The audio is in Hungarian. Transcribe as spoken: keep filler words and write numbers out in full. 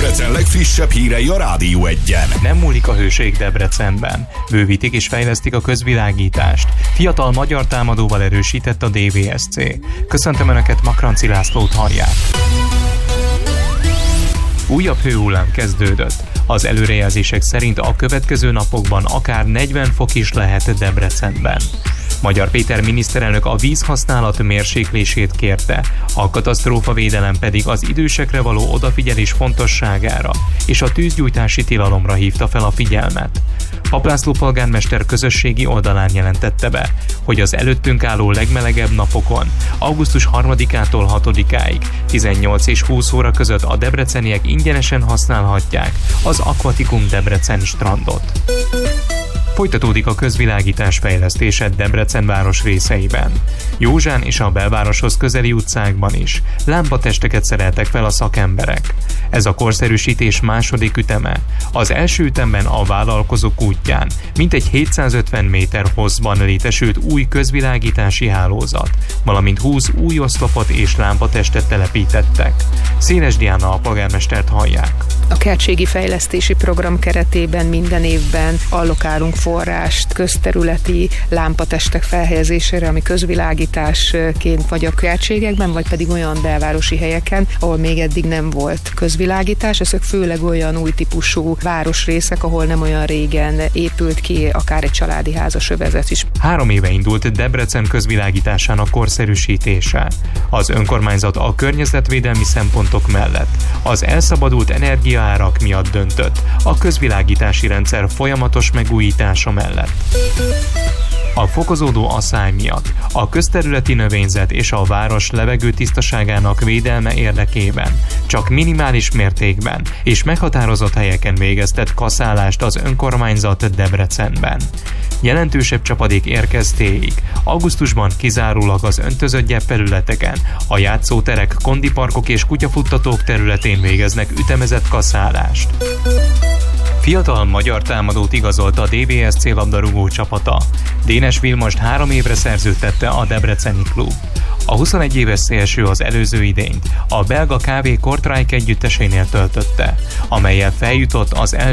Debrecen legfrissebb hírei a Rádió Egyen. Nem múlik a hőség Debrecenben. Bővítik és fejlesztik a közvilágítást. Fiatal magyar támadóval erősített a dé vé es cé. Köszöntöm Önöket, Makranci Lászlót hallják. Újabb hőhullám kezdődött. Az előrejelzések szerint a következő napokban akár negyven fok is lehet Debrecenben. Magyar Péter miniszterelnök a vízhasználat mérséklését kérte, a katasztrófavédelem pedig az idősekre való odafigyelés fontosságára és a tűzgyújtási tilalomra hívta fel a figyelmet. Papp László polgármester közösségi oldalán jelentette be, hogy az előttünk álló legmelegebb napokon, augusztus harmadikától hatodikáig tizennyolc és húsz óra között a debreceniek ingyenesen használhatják az Aquaticum Debrecen strandot. Folytatódik a közvilágítás fejlesztése Debrecen város részeiben. Józsán és a belvároshoz közeli utcákban is lámpatesteket szereltek fel a szakemberek. Ez a korszerűsítés második üteme. Az első ütemben a Vállalkozók útján mintegy hétszázötven méter hosszban létesült új közvilágítási hálózat, valamint húsz új oszlopot és lámpatestet telepítettek. Széles Diana a polgármestert hallják. A kertségi fejlesztési program keretében minden évben allokálunk forrást közterületi lámpatestek felhelyezésére, ami közvilágításként vagy a kertségekben, vagy pedig olyan belvárosi helyeken, ahol még eddig nem volt közvilágítás. Ezek főleg olyan új típusú városrészek, ahol nem olyan régen épült ki akár egy családi házas övezet is. Három éve indult Debrecen közvilágításának korszerűsítése. Az önkormányzat a környezetvédelmi szempontok mellett az elszabadult energiaárak miatt döntött a közvilágítási rendszer folyamatos megújítása mellett. A fokozódó asszály miatt a közterületi növényzet és a város levegő tisztaságának védelme érdekében csak minimális mértékben és meghatározott helyeken végeztet kaszálást az önkormányzat Debrecenben. Jelentősebb csapadék érkeztéig augusztusban kizárólag az öntözött gyepfelületeken, a játszóterek, kondiparkok és kutyafuttatók területén végeznek ütemezett kaszálást. Fiatal magyar támadót igazolt a dé vé es cé labdarúgó csapata. Dénes Vilmost három évre szerződtette a debreceni klub. A huszonegy éves szélső az előző idényt a belga ká vé Kortrijk együttesénél töltötte, amellyel feljutott az első